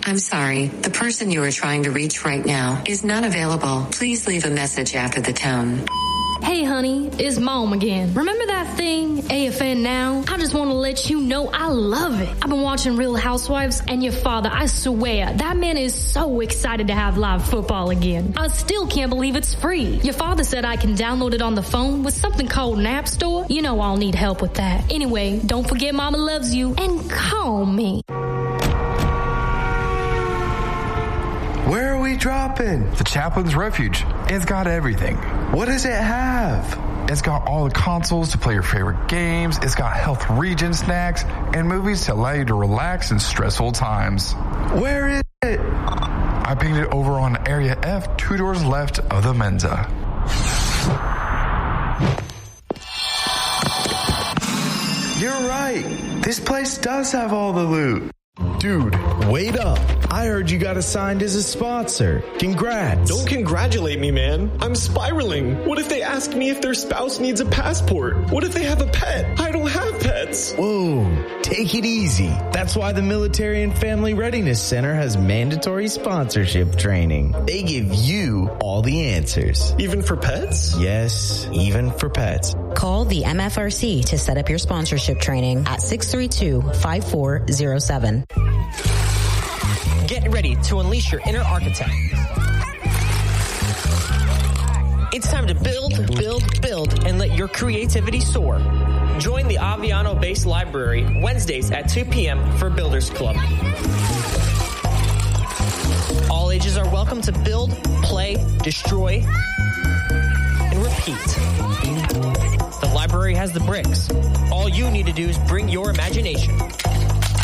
I'm sorry. The person you are trying to reach right now is not available. Please leave a message after the tone. Hey, honey, it's Mom again. Remember that thing, AFN Now? I just want to let you know I love it. I've been watching Real Housewives, and your father, I swear, that man is so excited to have live football again. I still can't believe it's free. Your father said I can download it on the phone with something called an app store. You know I'll need help with that. Anyway, don't forget Mama loves you, and call me. Where are we dropping? The Chaplain's Refuge. It's got everything. What does it have? It's got all the consoles to play your favorite games. It's got health regen snacks and movies to allow you to relax in stressful times. Where is it? I picked it over on Area F, 2 doors left of the Mensa. You're right. This place does have all the loot. Dude, wait up. I heard you got assigned as a sponsor. Congrats. Don't congratulate me, man. I'm spiraling. What if they ask me if their spouse needs a passport? What if they have a pet? I don't have pets. Whoa, take it easy. That's why the Military and Family Readiness Center has mandatory sponsorship training. They give you all the answers. Even for pets? Yes, even for pets. Call the MFRC to set up your sponsorship training at 632-5407. Get ready to unleash your inner architect. It's time to build, build, build, and let your creativity soar. Join the Aviano-based library Wednesdays at 2 p.m. for Builders Club. All ages are welcome to build, play, destroy, and repeat. The library has the bricks. All you need to do is bring your imagination.